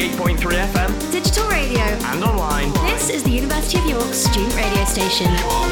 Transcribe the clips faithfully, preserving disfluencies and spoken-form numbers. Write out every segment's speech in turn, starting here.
ninety-eight point three F M, digital radio, and online. This is the University of York student radio station.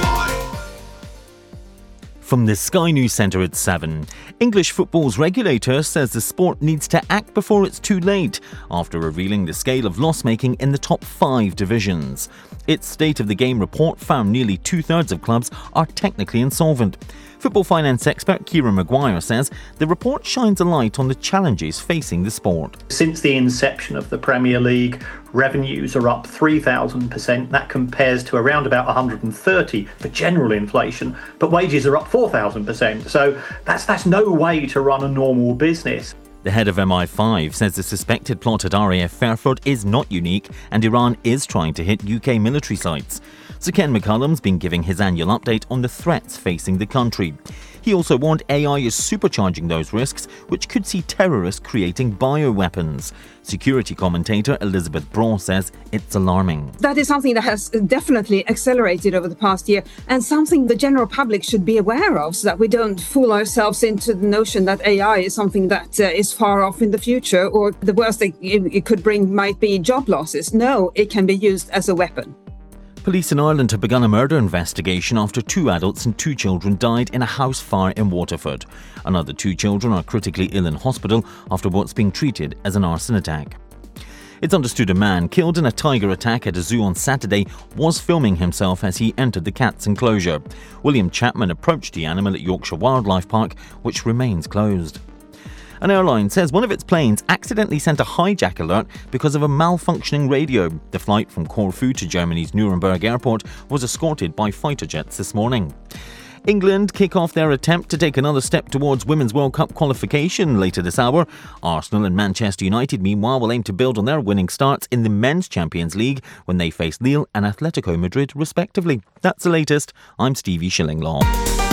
From the Sky News Centre at seven, English football's regulator says the sport needs to act before it's too late after revealing the scale of loss-making in the top five divisions. Its State of the Game report found nearly two-thirds of clubs are technically insolvent. Football finance expert Kieran Maguire says the report shines a light on the challenges facing the sport. Since the inception of the Premier League, revenues are up three thousand percent. That compares to around about one hundred thirty for general inflation, but wages are up four thousand percent. So that's that's no way to run a normal business. The head of M I five says the suspected plot at R A F Fairford is not unique and Iran is trying to hit U K military sites. Sir Ken McCullum's been giving his annual update on the threats facing the country. He also warned A I is supercharging those risks, which could see terrorists creating bioweapons. Security commentator Elizabeth Braw says it's alarming. That is something that has definitely accelerated over the past year and something the general public should be aware of so that we don't fool ourselves into the notion that A I is something that uh, is far off in the future, or the worst thing it could bring might be job losses. No, it can be used as a weapon. Police in Ireland have begun a murder investigation after two adults and two children died in a house fire in Waterford. Another two children are critically ill in hospital after what's being treated as an arson attack. It's understood a man killed in a tiger attack at a zoo on Saturday was filming himself as he entered the cat's enclosure. William Chapman approached the animal at Yorkshire Wildlife Park, which remains closed. An airline says one of its planes accidentally sent a hijack alert because of a malfunctioning radio. The flight from Corfu to Germany's Nuremberg airport was escorted by fighter jets this morning. England kick off their attempt to take another step towards Women's World Cup qualification later this hour. Arsenal and Manchester United, meanwhile, will aim to build on their winning starts in the Men's Champions League when they face Lille and Atletico Madrid, respectively. That's the latest. I'm Stevie Shillinglaw.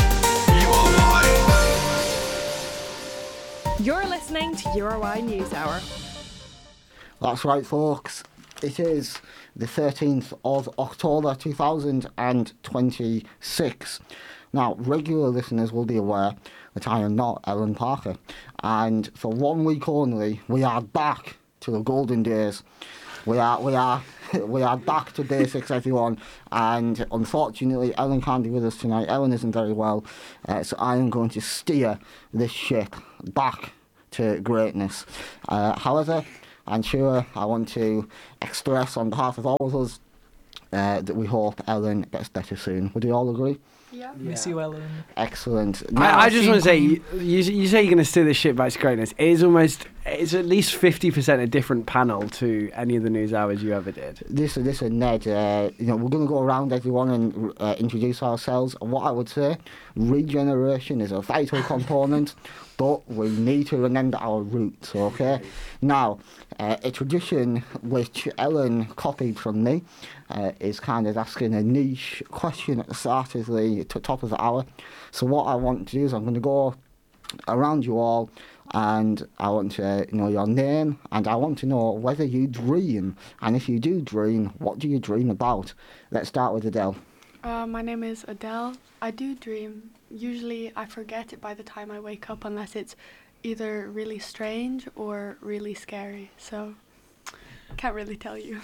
You're listening to U R Y News Hour. That's right, folks. It is the thirteenth of October two thousand twenty-six. Now, regular listeners will be aware that I am not Ellen Parker. And for one week only, we are back to the golden days. We are, we are, we are back to basics, everyone. And unfortunately, Ellen can't be with us tonight. Ellen isn't very well, uh, so I am going to steer this ship back to greatness. Uh, however, I'm sure I want to express on behalf of all of us uh, that we hope Ellen gets better soon. Would you all agree? Yeah. Miss you, Ellen. Excellent. Now, I, I just want to say, you, you, you say you're going to steer the ship back to greatness. It is almost, it's at least fifty percent a different panel to any of the news hours you ever did. Listen, listen, Ned, uh, you know, we're going to go around everyone and uh, introduce ourselves. And what I would say, regeneration is a vital component, but we need to remember our roots, okay? Now, uh, a tradition which Ellen copied from me uh, is kind of asking a niche question at the start of the t- top of the hour. So what I want to do is I'm going to go around you all and I want to know your name and I want to know whether you dream. And if you do dream, what do you dream about? Let's start with Adele. Uh, my name is Adele. I do dream. Usually I forget it by the time I wake up unless it's either really strange or really scary. So, can't really tell you.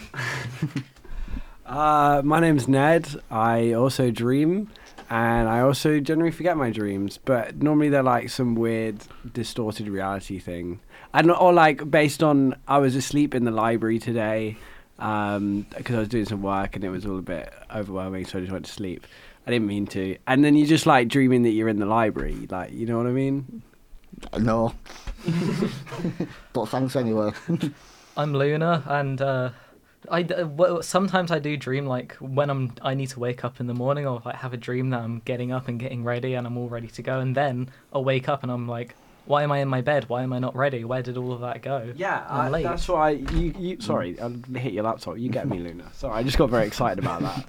uh, my name's Ned. I also dream. And I also generally forget my dreams, but normally they're like some weird distorted reality thing. And or like based on, I was asleep in the library today um, because I was doing some work and it was all a bit overwhelming, so I just went to sleep. I didn't mean to. And then you just like dreaming that you're in the library, like, you know what I mean? No. But thanks anyway. I'm Luna, and uh, I uh, well, sometimes I do dream like when I'm I need to wake up in the morning, or like have a dream that I'm getting up and getting ready and I'm all ready to go, and then I'll wake up and I'm like, why am I in my bed? Why am I not ready? Where did all of that go? Yeah, I'm I, late. that's why you, you. Sorry, I'll hit your laptop. You get me, Luna. Sorry, I just got very excited about that.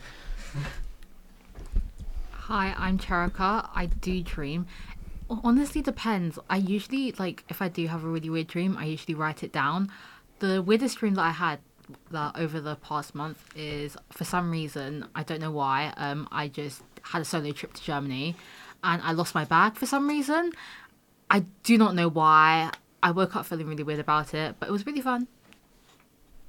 Hi, I'm Cherika. I do dream. Honestly, depends. I usually, like, if I do have a really weird dream, I usually write it down. The weirdest dream that I had that over the past month is, for some reason, I don't know why, um, I just had a solo trip to Germany and I lost my bag for some reason. I do not know why. I woke up feeling really weird about it, but it was really fun.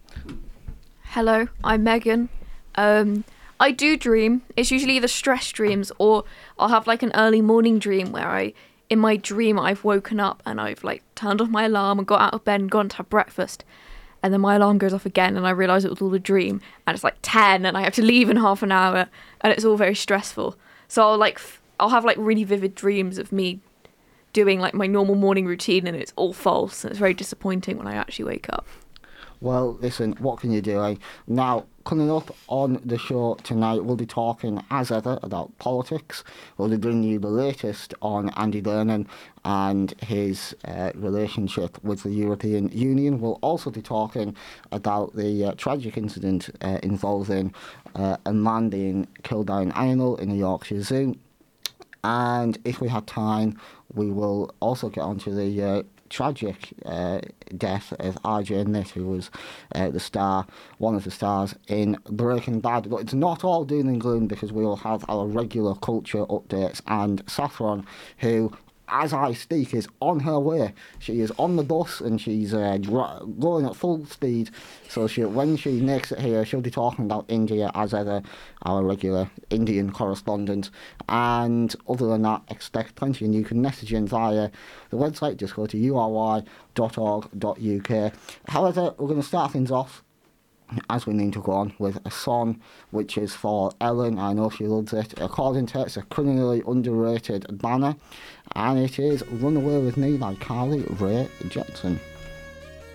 Hello, I'm Megan. Um, I do dream. It's usually either stress dreams or I'll have like an early morning dream where I, in my dream, I've woken up and I've like turned off my alarm and got out of bed and gone to have breakfast. And then my alarm goes off again and I realise it was all a dream. And it's like ten and I have to leave in half an hour and it's all very stressful. So I'll like, f- I'll have like really vivid dreams of me doing like my normal morning routine and it's all false and it's very disappointing when I actually wake up. Well, listen, what can you do, eh? Now, coming up on the show tonight, we'll be talking, as ever, about politics. We'll be bringing you the latest on Andy Burnham and his uh, relationship with the European Union. We'll also be talking about the uh, tragic incident uh, involving uh, a man being killed by an animal in a Yorkshire Zoo. And if we have time, we will also get onto the uh, tragic uh, death of R J Nitt, who was uh, the star, one of the stars in Breaking Bad. But it's not all doom and gloom, because we will have our regular culture updates, and Saffron, who, as I speak, is on her way. She is on the bus and she's uh, dr- going at full speed. So she, when she makes it here, she'll be talking about India, as ever, our regular Indian correspondent. And other than that, expect plenty. And you can message in via the website. Just go to u r y dot org dot u k. However, we're going to start things off, as we need to go on, with a song which is for Ellen. I know she loves it. According to her, it's a criminally underrated banner, and it is Run Away With Me by Carly Rae Jepsen.